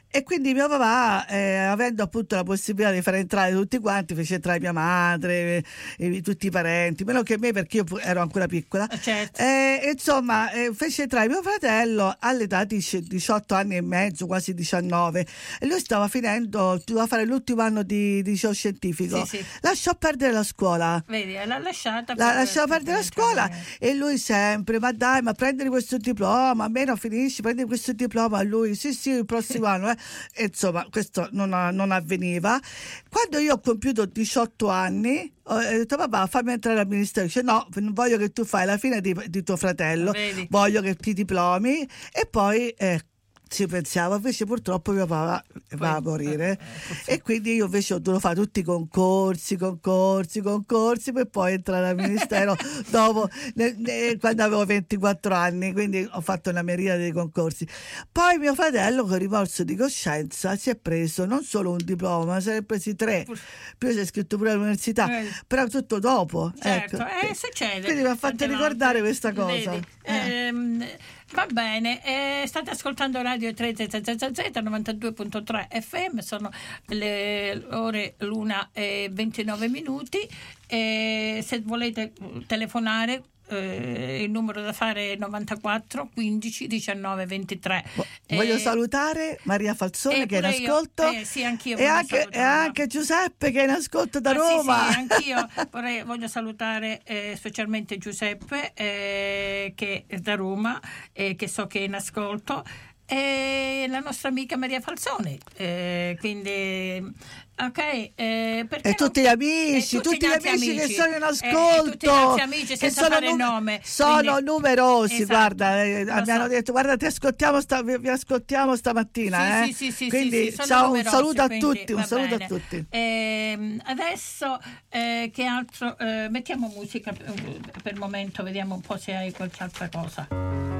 E quindi mio papà, avendo appunto la possibilità di far entrare tutti quanti, fece entrare mia madre, tutti i parenti, meno che me perché io ero ancora piccola. Certo. Insomma, fece entrare mio fratello all'età di 18 anni e mezzo, quasi 19, e lui stava finendo, doveva fare l'ultimo anno di liceo scientifico. Sì. Lasciò perdere la scuola. Vedi, l'ha lasciata. Lasciava perdere la scuola, e lui sempre, ma dai, ma prendi questo diploma, almeno finisci, prendi questo diploma. A lui, sì, il prossimo anno. E insomma, questo non avveniva. Quando io ho compiuto 18 anni, ho detto papà, fammi entrare al ministero. Dice no, non voglio che tu fai la fine di tuo fratello. Vedi. Voglio che ti diplomi. E poi ci pensavo, invece purtroppo mio papà va a morire, e quindi io invece ho dovuto fare tutti i concorsi per poi entrare al ministero dopo, quando avevo 24 anni, quindi ho fatto una miriade di concorsi. Poi mio fratello, con rimorso di coscienza, si è preso non solo un diploma, ma se ne è presi 3, più si è iscritto pure all'università, però tutto dopo. Certo, ecco. succede. Quindi mi ha fatto ricordare questa cosa. Va bene, state ascoltando Radio 3ZZZ 92.3 FM, sono le ore l'1:29. Se volete telefonare, il numero da fare è 94 15 19 23. Voglio salutare Maria Falzone che è in ascolto, sì, anch'io e anche Giuseppe che è in ascolto da Roma. Sì, anch'io voglio salutare specialmente Giuseppe che è da Roma, che so che è in ascolto, e la nostra amica Maria Falzone, quindi e tutti gli amici, tutti gli amici che sono in ascolto, tutti i nostri amici, senza fare il nome, sono numerosi. Esatto, guarda, mi hanno detto guarda, vi ascoltiamo stamattina, sì, quindi ciao, un saluto a tutti, a tutti. Adesso che altro, mettiamo musica per il momento, vediamo un po' se hai qualche altra cosa.